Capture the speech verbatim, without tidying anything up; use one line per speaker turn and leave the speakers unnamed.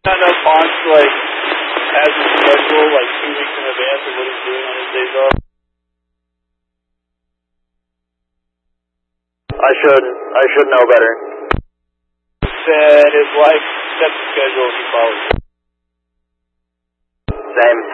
Not know Ponce like has his schedule like two weeks in advance of what he's doing on his days off.
I should I should know better.
Said his wife set the schedule and he follows.
Same.